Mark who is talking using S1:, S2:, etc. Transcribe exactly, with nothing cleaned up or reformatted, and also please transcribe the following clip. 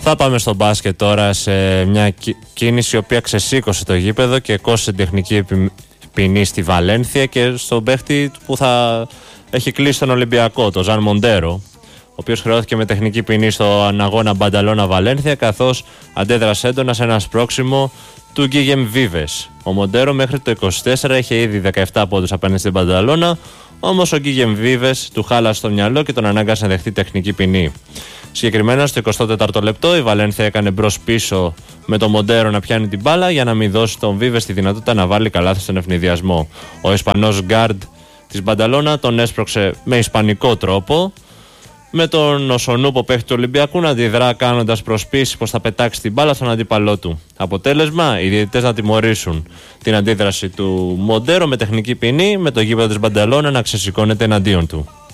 S1: Θα πάμε στο μπάσκετ τώρα, σε μια κίνηση η οποία ξεσήκωσε το γήπεδο και κόστησε τεχνική ποινή στη Βαλένθια και στον παίχτη που θα έχει κλείσει τον Ολυμπιακό, τον Ζαν Μοντέρο, ο οποίος χρεώθηκε με τεχνική ποινή στον αγώνα Μπανταλώνα Βαλένθια, καθώς αντέδρασε έντονα σε ένα σπρώξιμο του Γκίγεμ Βίβες. Ο Μοντέρο μέχρι το είκοσι τέσσερα είχε ήδη δεκαεπτά πόντους απέναντι στην Μπανταλώνα, όμως ο Γκίγεμ Βίβες του χάλασε το μυαλό και τον ανάγκασε να δεχτεί τεχνική ποινή. Συγκεκριμένα στο εικοστό τέταρτο λεπτό η Βαλένθια έκανε μπρος πίσω με τον Μοντέρο να πιάνει την μπάλα για να μην δώσει τον Βίβες τη δυνατότητα να βάλει καλάθι στον ευνηδιασμό. Ο Ισπανός γκάρντ της Μπανταλώνα τον έσπρωξε με ισπανικό τρόπο, με τον Οσονούπο παίχτη του Ολυμπιακού να αντιδρά κάνοντας προσπίση πως θα πετάξει την μπάλα στον αντίπαλό του. Αποτέλεσμα, οι διαιτητές να τιμωρήσουν την αντίδραση του Μοντέρο με τεχνική ποινή, με το γήπεδο της Μπανταλώνα να ξεσηκώνεται εναντίον του.